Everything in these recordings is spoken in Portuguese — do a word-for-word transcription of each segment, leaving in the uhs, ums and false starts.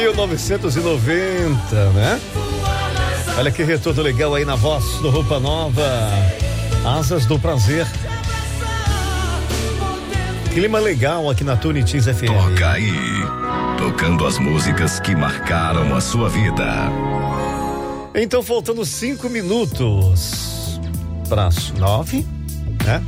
mil novecentos e noventa, né? Olha que retorno legal aí na voz do Roupa Nova. Asas do Prazer. Clima legal aqui na Tunitins F M. Toca aí. Tocando as músicas que marcaram a sua vida. Então, faltando cinco minutos para as nove, né?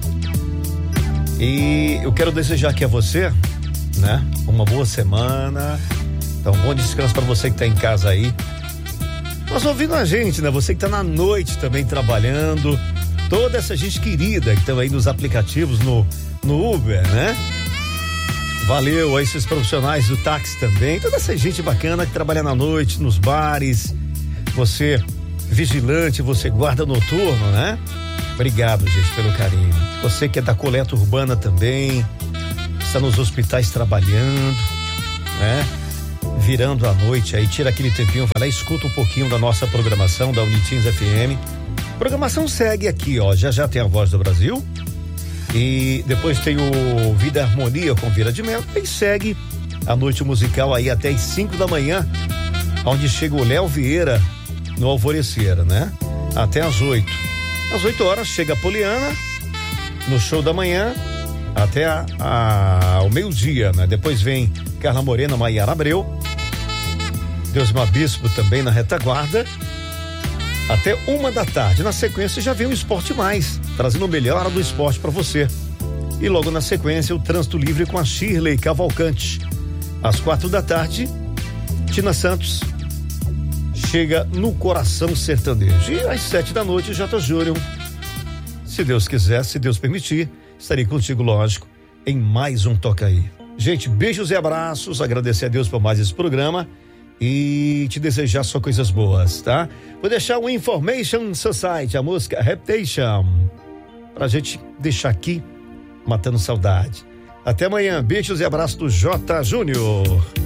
E eu quero desejar aqui a você, né? Uma boa semana. Então, bom descanso para você que tá em casa aí. Mas ouvindo a gente, né? Você que tá na noite também trabalhando. Toda essa gente querida que estão aí nos aplicativos, no, no Uber, né? Valeu a esses profissionais do táxi também. Toda essa gente bacana que trabalha na noite, nos bares. Você vigilante, você guarda noturno, né? Obrigado, gente, pelo carinho. Você que é da coleta urbana também, está nos hospitais trabalhando, né? Virando a noite aí, tira aquele tempinho, vai lá e escuta um pouquinho da nossa programação da Unitins F M. Programação segue aqui, ó, já já tem a Voz do Brasil e depois tem o Vida Harmonia com Vira de Mel e segue a noite musical aí até as cinco da manhã, onde chega o Léo Vieira no Alvorecer, né? Até às oito. Às oito horas chega a Poliana no show da manhã até a, a, ao meio-dia, né? Depois vem Carla Morena, Maiara Abreu, Deusma Bispo também na retaguarda até uma da tarde. Na sequência já vem o Esporte Mais, trazendo o melhor do esporte para você. E logo na sequência o Trânsito Livre com a Shirley Cavalcante. Às quatro da tarde, Tina Santos chega no Coração Sertanejo. E às sete da noite, J. Júnior. Se Deus quiser, se Deus permitir, estarei contigo, lógico, em mais um Toca Aí. Gente, beijos e abraços, agradecer a Deus por mais esse programa e te desejar só coisas boas, tá? Vou deixar o Information Society, a música Reputation, pra gente deixar aqui, matando saudade. Até amanhã, beijos e abraços do J. Júnior.